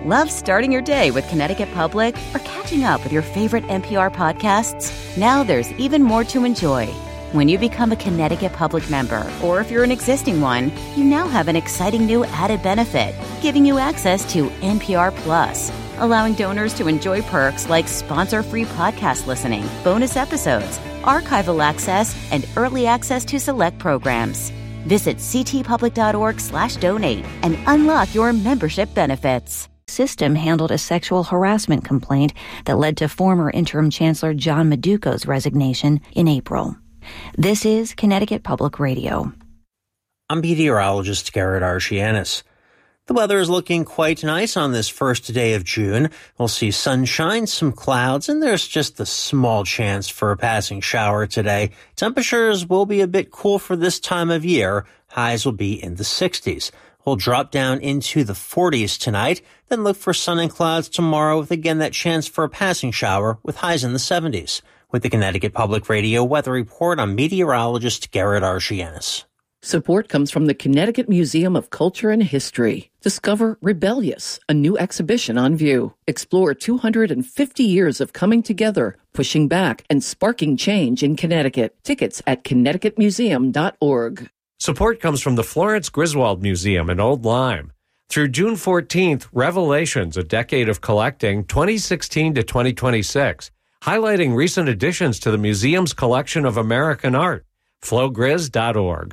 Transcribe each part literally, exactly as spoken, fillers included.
Love starting your day with Connecticut Public or catching up with your favorite N P R podcasts? Now there's even more to enjoy. When you become a Connecticut Public member, or if you're an existing one, you now have an exciting new added benefit, giving you access to N P R Plus, allowing donors to enjoy perks like sponsor-free podcast listening, bonus episodes, archival access, and early access to select programs. Visit ctpublic.org slash donate and unlock your membership benefits. System handled a sexual harassment complaint that led to former interim chancellor John Maduco's resignation in April. This is Connecticut Public Radio. I'm meteorologist Garrett Archianis. The weather is looking quite nice on this first day of June. We'll see sunshine, some clouds, and there's just a small chance for a passing shower today. Temperatures will be a bit cool for this time of year. Highs will be in the sixties. We'll drop down into the forties tonight, then look for sun and clouds tomorrow with again that chance for a passing shower with highs in the seventies. With the Connecticut Public Radio Weather Report, I'm meteorologist Garrett Archianis. Support comes from the Connecticut Museum of Culture and History. Discover Rebellious, a new exhibition on view. Explore two hundred fifty years of coming together, pushing back, and sparking change in Connecticut. Tickets at connecticut museum dot org. Support comes from the Florence Griswold Museum in Old Lyme. Through June fourteenth, Revelations, a Decade of Collecting, twenty sixteen to twenty twenty-six, highlighting recent additions to the museum's collection of American art. flow grizz dot org.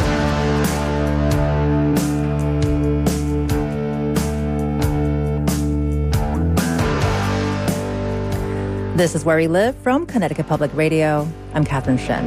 This is Where We Live from Connecticut Public Radio. I'm Catherine Shen.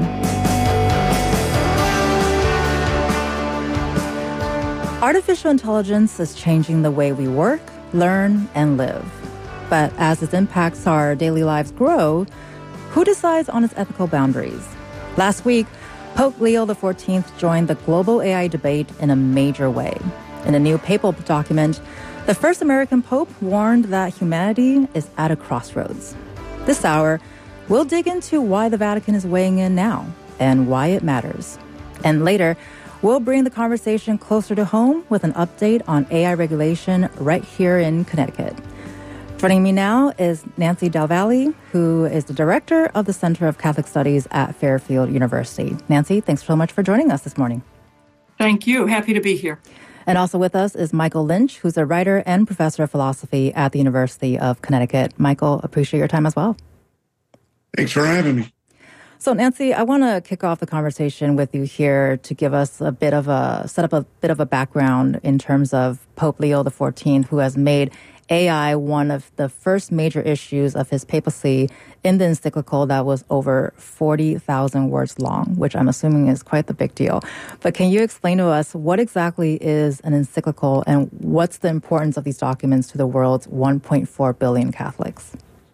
Artificial intelligence is changing the way we work, learn, and live. But as its impacts our daily lives grow, who decides on its ethical boundaries? Last week, Pope Leo the fourteenth joined the global A I debate in a major way. In a new papal document, the first American pope warned that humanity is at a crossroads. This hour, we'll dig into why the Vatican is weighing in now and why it matters. And later, we'll bring the conversation closer to home with an update on A I regulation right here in Connecticut. Joining me now is Nancy Del Valle, who is the director of the Center of Catholic Studies at Fairfield University. Nancy, thanks so much for joining us this morning. Thank you. Happy to be here. And also with us is Michael Lynch, who's a writer and professor of philosophy at the University of Connecticut. Michael, appreciate your time as well. Thanks for having me. So, Nancy, I want to kick off the conversation with you here to give us a bit of a, set up a bit of a background in terms of Pope Leo the fourteenth, who has made A I one of the first major issues of his papacy in the encyclical that was over forty thousand words long, which I'm assuming is quite the big deal. But can you explain to us what exactly is an encyclical and what's the importance of these documents to the world's one point four billion Catholics?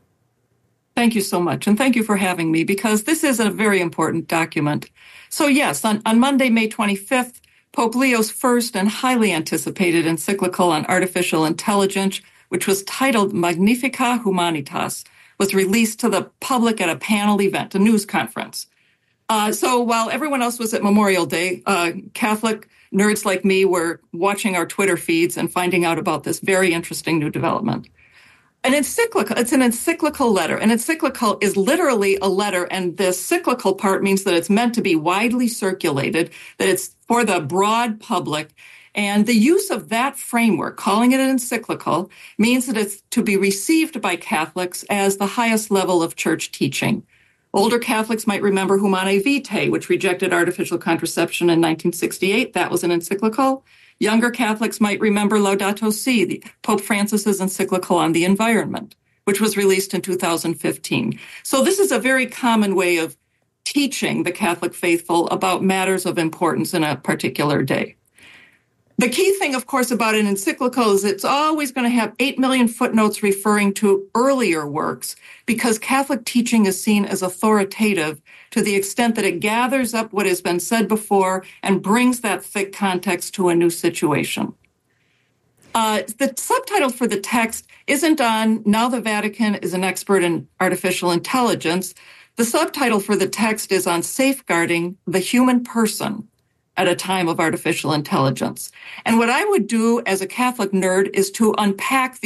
Thank you so much. And thank you for having me, because this is a very important document. So yes, on, on Monday, May twenty-fifth, Pope Leo's first and highly anticipated encyclical on artificial intelligence, which was titled Magnificat Humanitas, was released to the public at a panel event, a news conference. Uh, so while everyone else was at Memorial Day, uh, Catholic nerds like me were watching our Twitter feeds and finding out about this very interesting new development. An encyclical, it's an encyclical letter. An encyclical is literally a letter, and the cyclical part means that it's meant to be widely circulated, that it's for the broad public. And the use of that framework, calling it an encyclical, means that it's to be received by Catholics as the highest level of church teaching. Older Catholics might remember Humanae Vitae, which rejected artificial contraception in nineteen sixty-eight. That was an encyclical. Younger Catholics might remember Laudato Si, the Pope Francis's encyclical on the environment, which was released in two thousand fifteen. So this is a very common way of teaching the Catholic faithful about matters of importance in a particular day. The key thing, of course, about an encyclical is it's always going to have eight million footnotes referring to earlier works, because Catholic teaching is seen as authoritative to the extent that it gathers up what has been said before and brings that thick context to a new situation. Uh, the subtitle for the text isn't on Now the Vatican is an Expert in Artificial Intelligence. The subtitle for the text is on Safeguarding the Human Person at a Time of Artificial Intelligence. And what I would do as a Catholic nerd is to unpack the